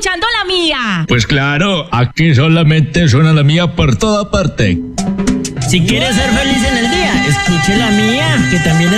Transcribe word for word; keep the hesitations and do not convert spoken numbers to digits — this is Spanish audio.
escuchando la mía. Pues claro, aquí solamente suena la mía por toda parte. Si quieres ser feliz en el día, escuche la mía, que también es